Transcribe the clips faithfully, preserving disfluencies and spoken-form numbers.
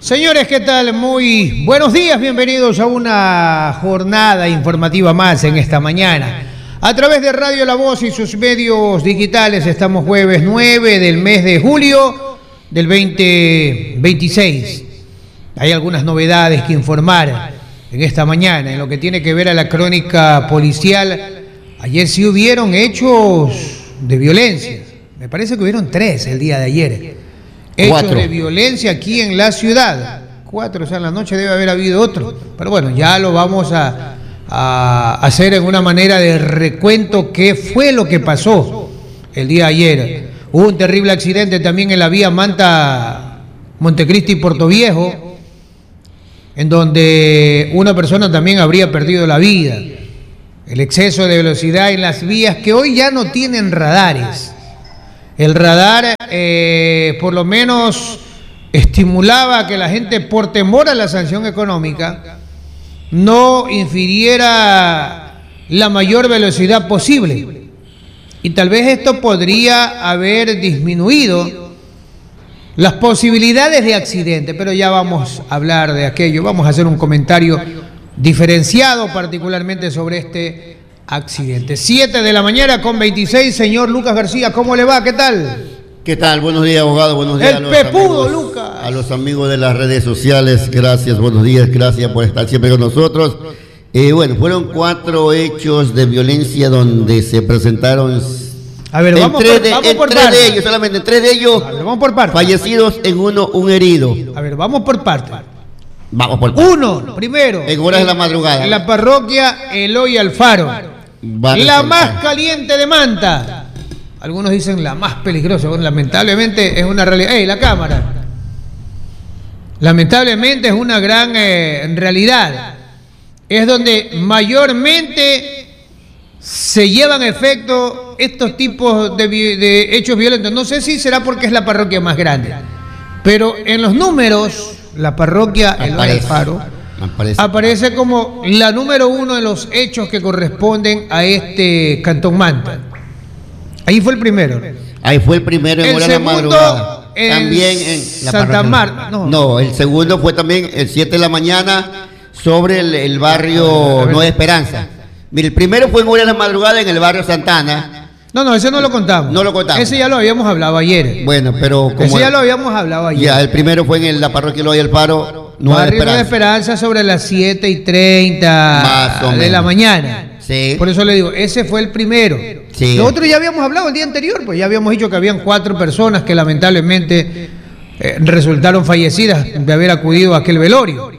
Señores, ¿qué tal? Muy buenos días, bienvenidos a una jornada informativa más en esta mañana. A través de Radio La Voz y sus medios digitales estamos jueves nueve del mes de julio del veinte veintiséis. Hay algunas novedades que informar en esta mañana en lo que tiene que ver a la crónica policial. Ayer sí hubieron hechos de violencia. Me parece que hubieron tres el día de ayer. Hechos Cuatro. de violencia aquí en la ciudad. Cuatro, o sea, en la noche debe haber habido otro. Pero bueno, ya lo vamos a, a hacer en una manera de recuento qué fue lo que pasó el día de ayer. Hubo un terrible accidente también en la vía Manta, Montecristi y Portoviejo, en donde una persona también habría perdido la vida. El exceso de velocidad en las vías que hoy ya no tienen radares. El radar eh, por lo menos estimulaba a que la gente, por temor a la sanción económica, no infiriera la mayor velocidad posible. Y tal vez esto podría haber disminuido las posibilidades de accidente, pero ya vamos a hablar de aquello. Vamos a hacer un comentario diferenciado particularmente sobre este accidente. siete de la mañana con veintiséis, señor Lucas García, ¿cómo le va? ¿Qué tal? ¿Qué tal? Buenos días, abogado, buenos días. El a los pepudo, amigos, Lucas. A los amigos de las redes sociales, gracias, buenos días, gracias por estar siempre con nosotros. Eh, bueno, fueron cuatro hechos de violencia donde se presentaron. A ver, vamos en tres por, de, vamos en por tres parte. de ellos, solamente en tres de ellos, a ver, vamos por parte. fallecidos, en uno un herido. A ver, vamos por parte. Vamos por parte. Uno, primero. En horas de la madrugada. En la parroquia Eloy Alfaro. Vale, la sí, más caliente de Manta. Algunos dicen la más peligrosa. Bueno, lamentablemente es una realidad. ¡Ey, la cámara! Lamentablemente es una gran eh, realidad. Es donde mayormente se llevan a efecto estos tipos de, de hechos violentos. No sé si será porque es la parroquia más grande, pero en los números, la parroquia Eloy Alfaro Aparece. aparece como la número uno de los hechos que corresponden a este Cantón Manta. Ahí fue el primero. Ahí fue el primero en hora de la madrugada. También en la Santa Marta. No. no, el segundo fue también el siete de la mañana sobre el, el barrio Nueva Esperanza. Mire, el primero fue en hora de la madrugada en el barrio Santana. No, no, ese no lo contamos. No lo contamos. Ese ya lo habíamos hablado ayer. Bueno, pero como ese ya lo habíamos hablado ayer. Ya, el primero fue en la parroquia Eloy Alfaro. Nueva Barrio Esperanza. Nueva Esperanza sobre las siete y treinta de la mañana. Sí. Por eso le digo, ese fue el primero. Sí. Lo otro ya habíamos hablado el día anterior, pues ya habíamos dicho que habían cuatro personas que lamentablemente eh, resultaron fallecidas de haber acudido a aquel velorio.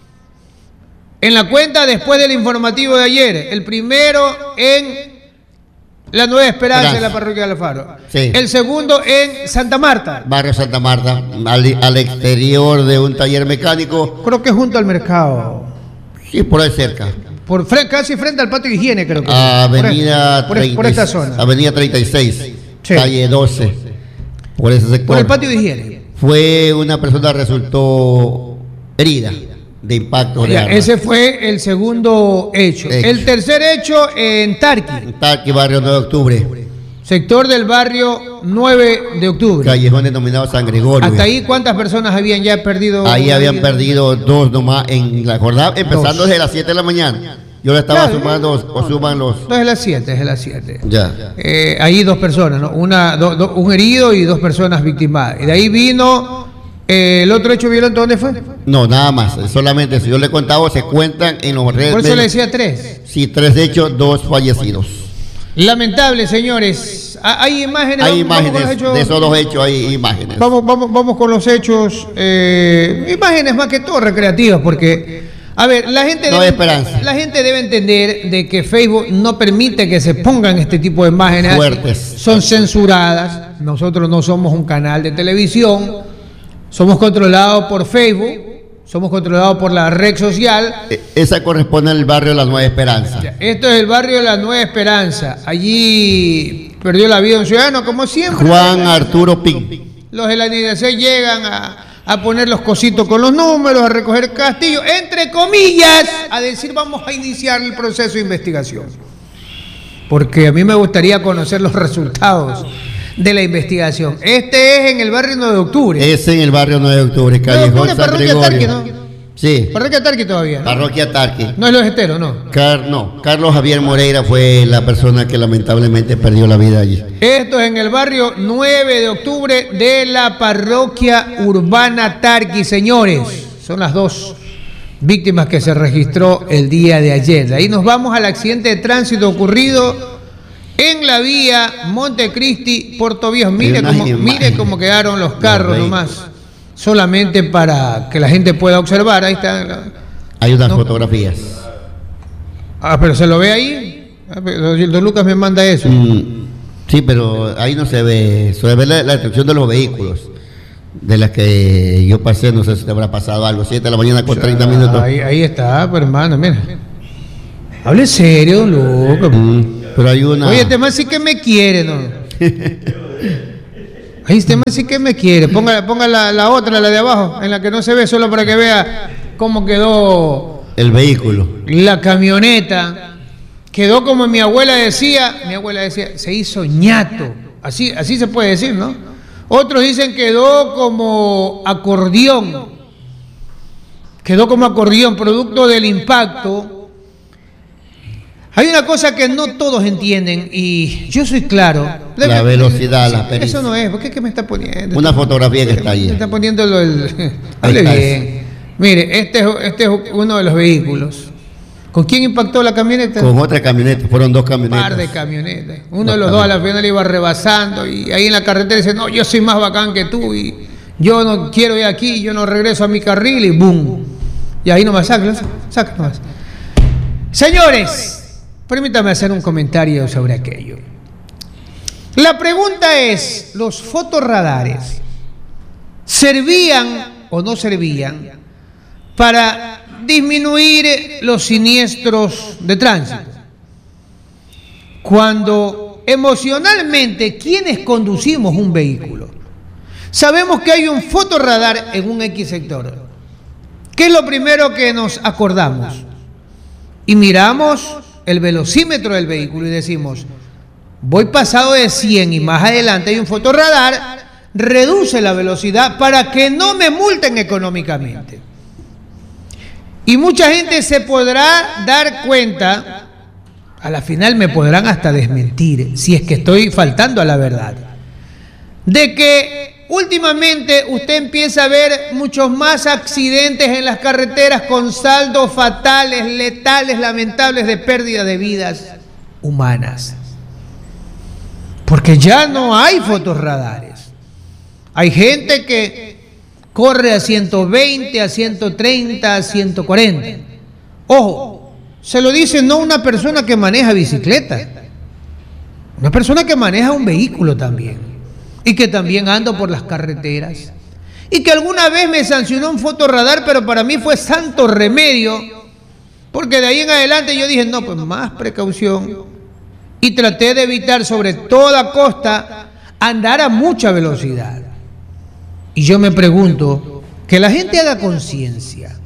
En la cuenta después del informativo de ayer, el primero en la Nueva Esperanza, Esperanza. en la parroquia de Alfaro. Sí. El segundo en Santa Marta. Barrio Santa Marta, al, al exterior de un taller mecánico. Creo que junto al mercado. Sí, por ahí cerca. Por frente, casi frente al patio de higiene, creo que. Avenida por, por, por esta zona. Avenida treinta y seis, sí. Calle doce. Por ese sector. Por el patio de higiene. Fue una persona que resultó herida de impacto de arma. Ese fue el segundo hecho. hecho. El tercer hecho en Tarqui. En Tarqui, barrio nueve de octubre. Sector del barrio nueve de octubre. Callejón denominado San Gregorio. ¿Hasta ahí cuántas personas habían ya perdido? Ahí habían perdido dos nomás en la jornada, empezando dos. Desde las siete de la mañana. Yo le estaba claro, sumando, no, o suman los... Desde las siete, desde las siete. Ya. Eh, ahí dos personas, ¿no? Una, do, do, un herido y dos personas victimadas. Y de ahí vino... Eh, ¿El otro hecho violento dónde fue? No, nada más. Solamente si yo le contaba, se cuentan en los redes. Por eso le decía tres. Sí, tres hechos, dos fallecidos. Lamentable, señores. Hay imágenes. Hay imágenes hechos, de esos dos hechos, hay imágenes. Vamos, vamos, vamos con los hechos. Eh, imágenes más que todo recreativas, porque, a ver, la gente, no debe, esperanza. la gente debe entender de que Facebook no permite que se pongan este tipo de imágenes. Fuertes. Son censuradas. Nosotros no somos un canal de televisión. Somos controlados por Facebook, somos controlados por la red social. Esa corresponde al barrio de la Nueva Esperanza. Esto es el barrio de la Nueva Esperanza. Allí perdió la vida un ciudadano, como siempre. Juan Arturo Pin. Los de la N D C llegan a, a poner los cositos con los números, a recoger castillo, entre comillas, a decir vamos a iniciar el proceso de investigación. Porque a mí me gustaría conocer los resultados de la investigación. Este es en el barrio nueve de octubre. Es en el barrio nueve de octubre, callejón San Gregorio. Tarqui, ¿no? Sí. Parroquia Tarqui todavía, ¿no? Parroquia Tarqui. No es Los Esteros, ¿no? Car no, Carlos Javier Moreira fue la persona que lamentablemente perdió la vida allí. Esto es en el barrio nueve de octubre de la parroquia urbana Tarqui, señores. Son las dos víctimas que se registró el día de ayer. De ahí nos vamos al accidente de tránsito ocurrido en la vía Montecristi-Puerto Viejo. Mire cómo, mire cómo quedaron los carros nomás. Solamente para que la gente pueda observar. Ahí está. Hay unas no. fotografías. Ah, pero se lo ve ahí. Don Lucas me manda eso. Mm, sí, pero ahí no se ve. Se ve la, la destrucción de los vehículos. De las que yo pasé, no sé si te habrá pasado algo. siete de la mañana con treinta minutos. Ahí, ahí está, pues hermano, mira. Hable serio, Don Lucas. Mm, pero hay una. Oye, este man sí que me quiere, ¿no? Ahí este man sí que me quiere. Ponga, ponga la, la otra, la de abajo, en la que no se ve, solo para que vea cómo quedó el vehículo. La camioneta. Quedó como mi abuela decía, mi abuela decía, se hizo ñato. Así, así se puede decir, ¿no? Otros dicen quedó como acordeón. Quedó como acordeón, producto del impacto. Hay una cosa que no todos entienden y yo soy claro. La velocidad, la pericia. Eso no es, ¿por qué, qué me está poniendo? Una fotografía que está ahí. Me está poniendo el... Hable bien. Mire, este es, este es uno de los vehículos. ¿Con quién impactó la camioneta? Con otra camioneta, fueron dos camionetas. Un par de camionetas. Uno dos de los dos a la final iba rebasando y ahí en la carretera dice, no, yo soy más bacán que tú y yo no quiero ir aquí, yo no regreso a mi carril y ¡boom! Y ahí nomás, sácalo, sácalo nomás. Señores, permítame hacer un comentario sobre aquello. La pregunta es, ¿los fotorradares servían o no servían para disminuir los siniestros de tránsito? Cuando emocionalmente quienes conducimos un vehículo sabemos que hay un fotorradar en un X sector, ¿qué es lo primero que nos acordamos? Y miramos el velocímetro del vehículo y decimos, voy pasado de cien y más adelante hay un fotorradar, reduce la velocidad para que no me multen económicamente. Y mucha gente se podrá dar cuenta, a la final me podrán hasta desmentir, si es que estoy faltando a la verdad, de que últimamente usted empieza a ver muchos más accidentes en las carreteras con saldos fatales, letales, lamentables de pérdida de vidas humanas. Porque ya no hay fotorradares. Hay gente que corre a ciento veinte, a ciento treinta, a ciento cuarenta. Ojo, se lo dice no una persona que maneja bicicleta, una persona que maneja un vehículo también. Y que también ando por las carreteras. Y que alguna vez me sancionó un fotorradar, pero para mí fue santo remedio. Porque de ahí en adelante yo dije, no, pues más precaución. Y traté de evitar sobre toda costa andar a mucha velocidad. Y yo me pregunto, que la gente haga conciencia.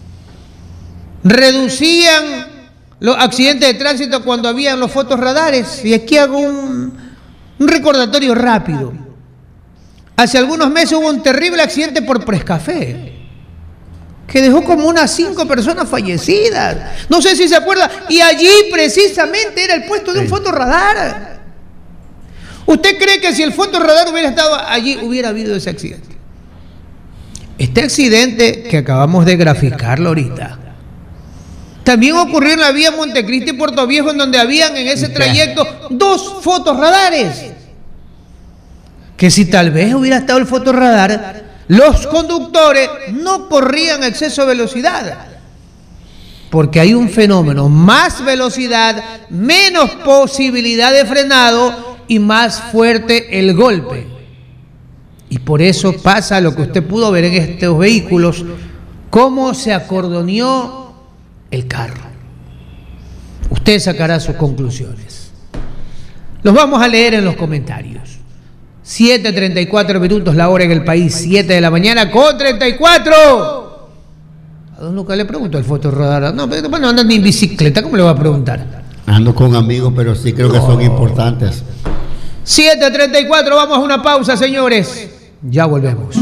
¿Reducían los accidentes de tránsito cuando habían los fotorradares? Y aquí hago un, un recordatorio rápido. Hace algunos meses hubo un terrible accidente por Prescafé que dejó como unas cinco personas fallecidas. No sé si se acuerda. Y allí precisamente era el puesto de un fotorradar. ¿Usted cree que si el fotorradar hubiera estado allí hubiera habido ese accidente? Este accidente que acabamos de graficarlo ahorita también ocurrió en la vía Montecristi y Puerto Viejo, en donde habían en ese trayecto dos fotorradares. Que si tal vez hubiera estado el fotorradar, los conductores no corrían a exceso de velocidad. Porque hay un fenómeno, más velocidad, menos posibilidad de frenado y más fuerte el golpe. Y por eso pasa lo que usted pudo ver en estos vehículos, cómo se acordoneó el carro. Usted sacará sus conclusiones. Los vamos a leer en los comentarios. siete treinta y cuatro minutos la hora en el país, siete de la mañana con treinta y cuatro. A don Lucas le pregunto al fotorradar. No, pero bueno, andan en bicicleta, ¿cómo le va a preguntar? Ando con amigos, pero sí creo que son importantes. siete treinta y cuatro, vamos a una pausa, señores. Ya volvemos.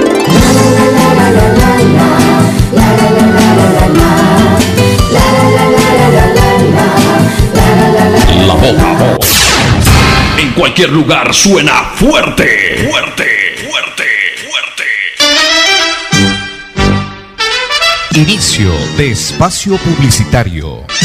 La voz, la voz. En cualquier lugar suena fuerte, fuerte, fuerte, fuerte. Inicio de espacio publicitario.